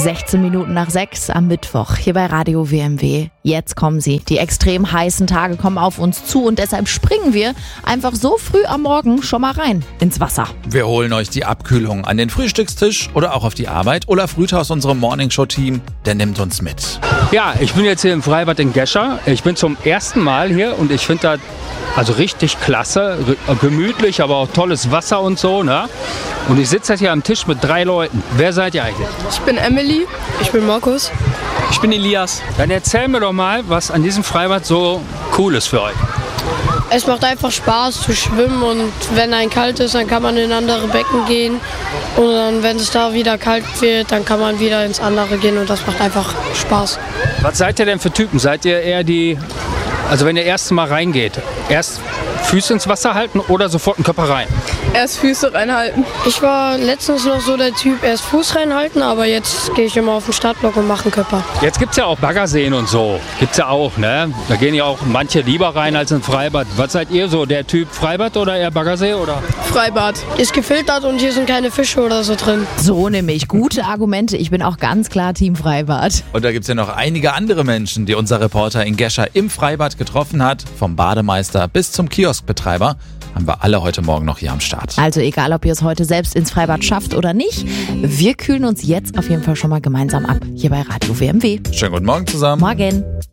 16 Minuten nach 6 am Mittwoch hier bei Radio WMW. Jetzt kommen sie. Die extrem heißen Tage kommen auf uns zu und deshalb springen wir einfach so früh am Morgen schon mal rein ins Wasser. Wir holen euch die Abkühlung an den Frühstückstisch oder auch auf die Arbeit. Olaf Rüther aus unserem Morningshow-Team, der nimmt uns mit. Ja, ich bin jetzt hier im Freibad in Gescher. Ich bin zum ersten Mal hier und ich finde das richtig klasse, gemütlich, aber auch tolles Wasser und so, ne? Und ich sitze jetzt hier am Tisch mit 3 Leuten. Wer seid ihr eigentlich? Ich bin Emily. Ich bin Markus. Ich bin Elias. Dann erzähl mir doch mal, was an diesem Freibad so cool ist für euch. Es macht einfach Spaß zu schwimmen und wenn ein kalt ist, dann kann man in andere Becken gehen. Und dann, wenn es da wieder kalt wird, dann kann man wieder ins andere gehen und das macht einfach Spaß. Was seid ihr denn für Typen? Seid ihr eher also wenn ihr erst mal reingeht, erst Füße ins Wasser halten oder sofort einen Körper rein? Erst Füße reinhalten. Ich war letztens noch so der Typ, erst Fuß reinhalten, aber jetzt gehe ich immer auf den Startblock und mache einen Körper. Jetzt gibt's ja auch Baggerseen und so. Gibt's ja auch, ne? Da gehen ja auch manche lieber rein als ein Freibad. Was seid ihr so, der Typ Freibad oder eher Baggersee oder? Freibad. Ist gefiltert und hier sind keine Fische oder so drin. So nämlich, gute Argumente. Ich bin auch ganz klar Team Freibad. Und da gibt's ja noch einige andere Menschen, die unser Reporter in Gescher im Freibad getroffen hat. Vom Bademeister bis zum Kioskbetreiber haben wir alle heute Morgen noch hier am Start. Also egal, ob ihr es heute selbst ins Freibad schafft oder nicht, wir kühlen uns jetzt auf jeden Fall schon mal gemeinsam ab, hier bei Radio WMW. Schönen guten Morgen zusammen. Morgen.